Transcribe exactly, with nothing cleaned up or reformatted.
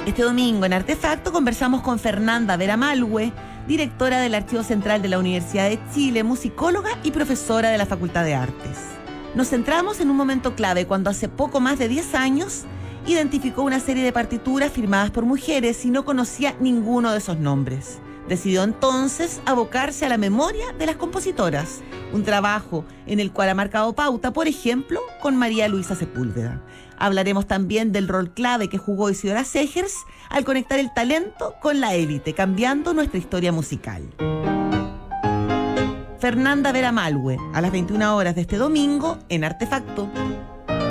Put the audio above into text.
Este domingo en Artefacto conversamos con Fernanda Vera Malhue, directora del Archivo Central de la Universidad de Chile, musicóloga y profesora de la Facultad de Artes. Nos centramos en un momento clave cuando hace poco más de diez años identificó una serie de partituras firmadas por mujeres y no conocía ninguno de esos nombres. Decidió entonces abocarse a la memoria de las compositoras, un trabajo en el cual ha marcado pauta, por ejemplo, con María Luisa Sepúlveda. Hablaremos también del rol clave que jugó Isidora Segers al conectar el talento con la élite, cambiando nuestra historia musical. Fernanda Vera Malhue, a las veintiuna horas de este domingo en Artefacto.